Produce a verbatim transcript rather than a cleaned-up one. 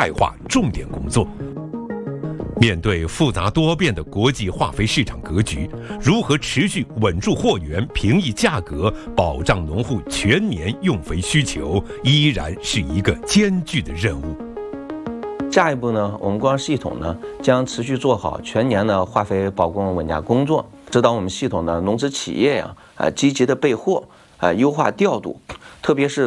态化重点工作。面对复杂多变的国际化肥市场格局，如何持续稳住货源、平抑价格、保障农户全年用肥需求，依然是一个艰巨的任务。 下一步呢，我们工商系统呢将持续做好全年的化肥保供稳价工作，指导我们系统的农资企业呀，啊积极的备货，啊优化调度，特别是